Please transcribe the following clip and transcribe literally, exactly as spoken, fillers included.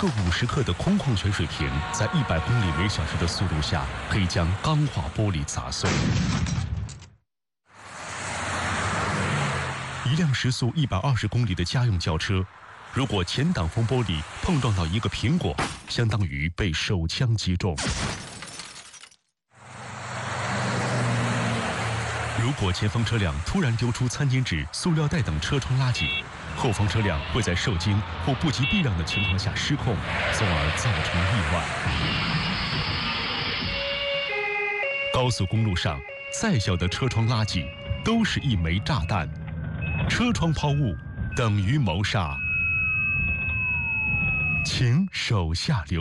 个五十克的空矿泉水瓶，在一百公里每小时的速度下，可以将钢化玻璃砸碎。一辆时速一百二十公里的家用轿车，如果前挡风玻璃碰撞到一个苹果，相当于被手枪击中。如果前方车辆突然丢出餐巾纸、塑料袋等车窗垃圾，后方车辆会在受惊或不及避让的情况下失控，从而造成意外。高速公路上，再小的车窗垃圾都是一枚炸弹，车窗抛物等于谋杀，请手下留